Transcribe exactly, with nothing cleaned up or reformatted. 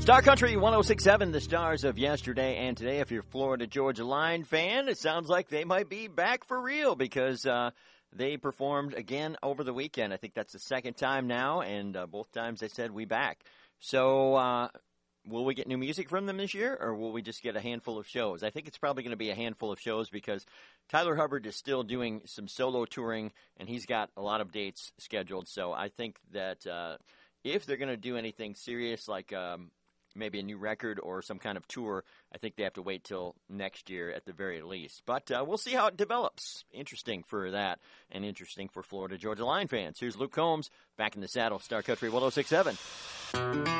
Star Country one oh six point seven, the stars of yesterday and today. If you're a Florida Georgia Line fan, it sounds like they might be back for real because uh, they performed again over the weekend. I think that's the second time now, and uh, both times they said we back. So uh, will we get new music from them this year, or will we just get a handful of shows? I think it's probably going to be a handful of shows because Tyler Hubbard is still doing some solo touring, and he's got a lot of dates scheduled. So I think that uh, if they're going to do anything serious like um, – maybe a new record or some kind of tour, I think they have to wait till next year at the very least. But uh, we'll see how it develops. Interesting for that and interesting for Florida Georgia Line fans. Here's Luke Combs back in the saddle, Star Country one oh six point seven.